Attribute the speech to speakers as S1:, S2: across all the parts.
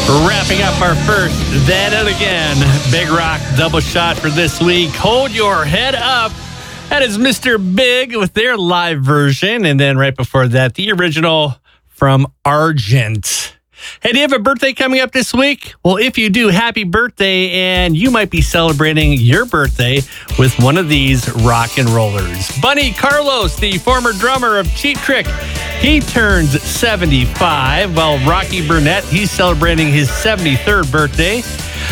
S1: Wrapping up our first That and Again Big Rock double shot for this week. Hold Your Head Up. That is Mr. Big with their live version. And then right before that, the original from Argent. Hey, do you have a birthday coming up this week? Well, if you do, happy birthday. And you might be celebrating your birthday with one of these rock and rollers. Bunny Carlos, the former drummer of Cheap Trick, he turns 75, while Rocky Burnett, he's celebrating his 73rd birthday.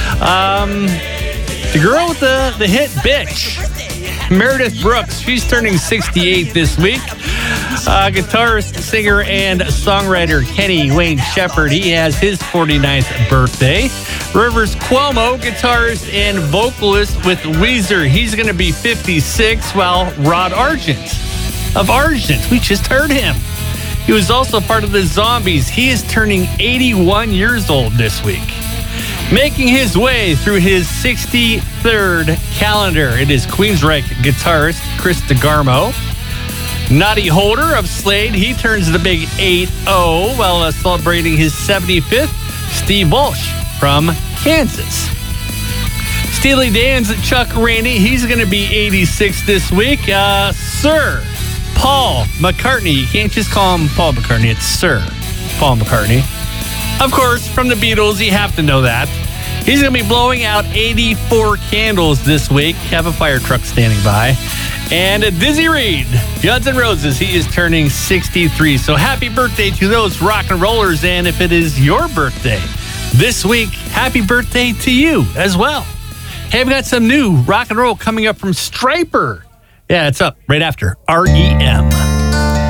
S1: The girl with the hit Bitch, Meredith Brooks, she's turning 68 this week. Guitarist, singer, and songwriter Kenny Wayne Shepherd, he has his 49th birthday. Rivers Cuomo, guitarist and vocalist with Weezer, he's going to be 56, while Rod Argent of Argent, we just heard him. He was also part of the Zombies. He is turning 81 years old this week. Making his way through his 63rd calendar, it is Queensryche guitarist Chris DeGarmo. Noddy Holder of Slade, he turns the big 8-0 while celebrating his 75th. Steve Walsh from Kansas. Steely Dan's Chuck Rainey, he's going to be 86 this week. Sir Paul McCartney. You can't just call him Paul McCartney. It's Sir Paul McCartney. Of course, from the Beatles, you have to know that. He's going to be blowing out 84 candles this week. Have a fire truck standing by. And Dizzy Reed, Guns N' Roses, he is turning 63. So happy birthday to those rock and rollers. And if it is your birthday this week, happy birthday to you as well. Hey, I've got some new rock and roll coming up from Stryper. Yeah, it's up right after REM.